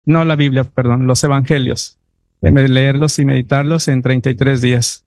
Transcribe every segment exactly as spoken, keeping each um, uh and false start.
no la Biblia, perdón, los evangelios. Leerlos y meditarlos en treinta y tres días.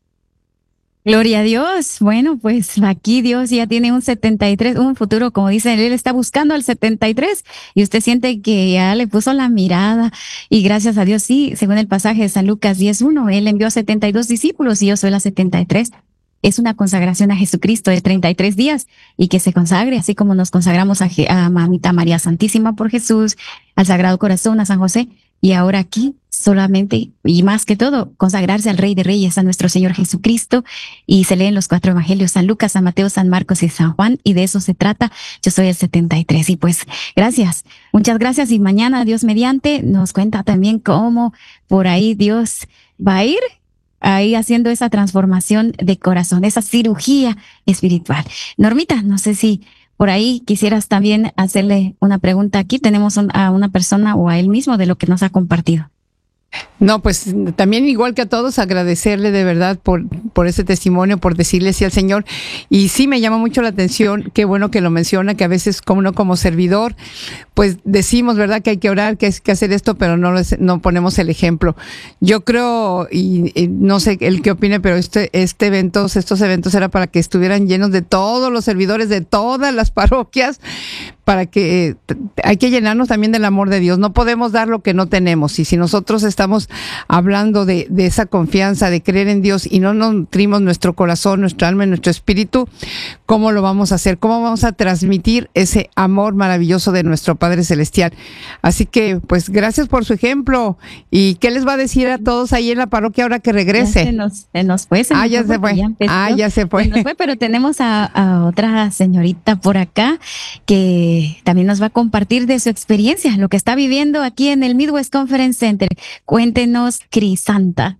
Gloria a Dios. Bueno, pues aquí Dios ya tiene un setenta y tres, un futuro, como dicen, Él está buscando al setenta y tres y usted siente que ya le puso la mirada y gracias a Dios, sí, según el pasaje de San Lucas diez uno, Él envió a setenta y dos discípulos y yo soy la setenta y tres. Es una consagración a Jesucristo de treinta y tres días y que se consagre, así como nos consagramos a, a Mamita María Santísima por Jesús, al Sagrado Corazón, a San José, y ahora aquí solamente y más que todo consagrarse al Rey de Reyes, a nuestro Señor Jesucristo, y se leen los cuatro evangelios, San Lucas, San Mateo, San Marcos y San Juan, y de eso se trata. Yo soy el setenta y tres y pues gracias, muchas gracias, y mañana Dios mediante nos cuenta también cómo por ahí Dios va a ir ahí haciendo esa transformación de corazón, esa cirugía espiritual. Normita, no sé si por ahí quisieras también hacerle una pregunta. Aquí tenemos un, a una persona o a él mismo de lo que nos ha compartido. No, pues también igual que a todos agradecerle de verdad por, por ese testimonio, por decirle sí al Señor. Y sí me llama mucho la atención, qué bueno que lo menciona, que a veces como uno como servidor, pues decimos, ¿verdad?, que hay que orar, que hay que hacer esto, pero no, no ponemos el ejemplo. Yo creo, y, y no sé el qué opine, pero este, este evento, estos eventos era para que estuvieran llenos de todos los servidores de todas las parroquias, para que eh, hay que llenarnos también del amor de Dios. No podemos dar lo que no tenemos. Y si nosotros estamos hablando de, de esa confianza, de creer en Dios y no nutrimos nuestro corazón, nuestra alma y nuestro espíritu, ¿cómo lo vamos a hacer? ¿Cómo vamos a transmitir ese amor maravilloso de nuestro Padre Celestial? Así que, pues, gracias por su ejemplo. ¿Y qué les va a decir a todos ahí en la parroquia ahora que regrese? Ya se nos, se nos fue. Se ah, nos ya se fue. Ya ah, ya se fue. Se nos fue, pero tenemos a, a otra señorita por acá que también nos va a compartir de su experiencia, lo que está viviendo aquí en el Midwest Conference Center. Cuéntenos, Crisanta.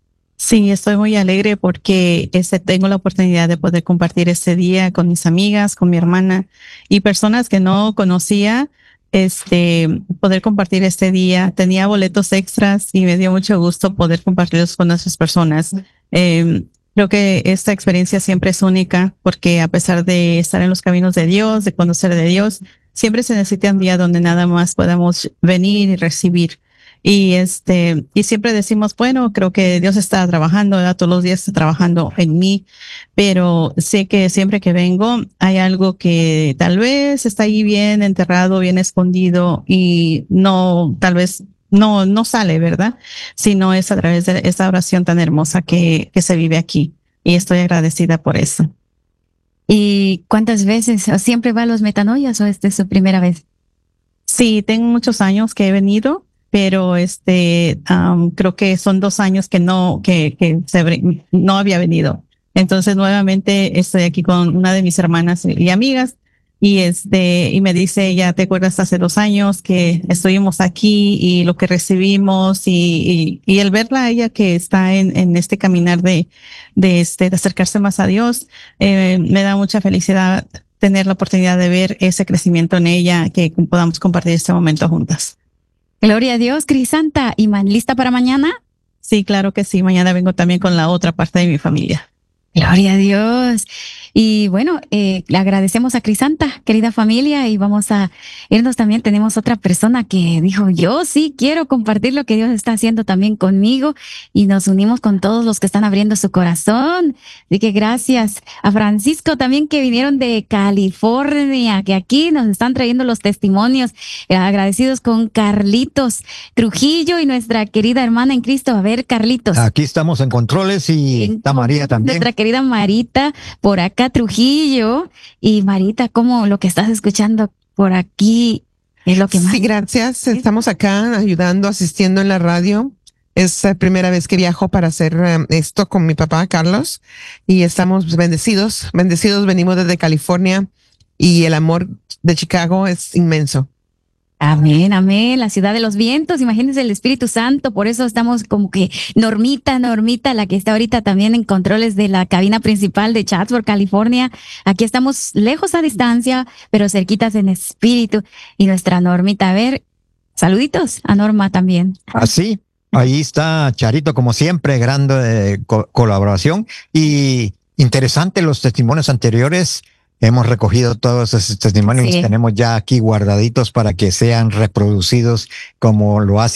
Sí, estoy muy alegre porque este, tengo la oportunidad de poder compartir este día con mis amigas, con mi hermana y personas que no conocía, este, poder compartir este día. Tenía boletos extras y me dio mucho gusto poder compartirlos con otras personas. Eh, Creo que esta experiencia siempre es única porque a pesar de estar en los caminos de Dios, de conocer de Dios, siempre se necesita un día donde nada más podamos venir y recibir. Y este, y siempre decimos, bueno, creo que Dios está trabajando, ¿verdad? Todos los días está trabajando en mí, pero sé que siempre que vengo hay algo que tal vez está ahí bien enterrado, bien escondido y no, tal vez no, no sale, ¿verdad? Sino es a través de esta oración tan hermosa que, que se vive aquí. Y estoy agradecida por eso. ¿Y cuántas veces? ¿O siempre va a los metanoias o esta es su primera vez? Sí, tengo muchos años que he venido, pero este, um, creo que son dos años que no, que, que se, no había venido. Entonces nuevamente estoy aquí con una de mis hermanas y amigas. Y este, y me dice ella, ¿te acuerdas hace dos años que estuvimos aquí y lo que recibimos y, y, y el verla a ella que está en, en este caminar de, de este, de acercarse más a Dios, eh, me da mucha felicidad tener la oportunidad de ver ese crecimiento en ella, que podamos compartir este momento juntas. Gloria a Dios, Crisanta. ¿Y man, lista para mañana? Sí, claro que sí. Mañana vengo también con la otra parte de mi familia. Gloria a Dios. Y bueno, eh, le agradecemos a Crisanta, querida familia, y vamos a irnos también. Tenemos otra persona que dijo, yo sí quiero compartir lo que Dios está haciendo también conmigo, y nos unimos con todos los que están abriendo su corazón. Así que gracias a Francisco también, que vinieron de California, que aquí nos están trayendo los testimonios. Eh, agradecidos con Carlitos Trujillo y nuestra querida hermana en Cristo. A ver, Carlitos. Aquí estamos en controles y está María también. Nuestra querida Marita, por acá Trujillo. Y Marita, ¿cómo lo que estás escuchando por aquí es lo que más? Sí, gracias. Estamos acá ayudando, asistiendo en la radio. Es la primera vez que viajo para hacer um, esto con mi papá, Carlos. Y estamos bendecidos. Bendecidos, venimos desde California y el amor de Chicago es inmenso. Amén, amén, la ciudad de los vientos, imagínense el Espíritu Santo, por eso estamos como que Normita, Normita, la que está ahorita también en controles de la cabina principal de Chatsworth, California. Aquí estamos lejos a distancia, pero cerquitas en espíritu. Y nuestra Normita, a ver, saluditos a Norma también. Así, ahí está Charito como siempre, grande eh, co- colaboración y interesante los testimonios anteriores. Hemos recogido todos esos testimonios, Sí. los tenemos ya aquí guardaditos para que sean reproducidos como lo hace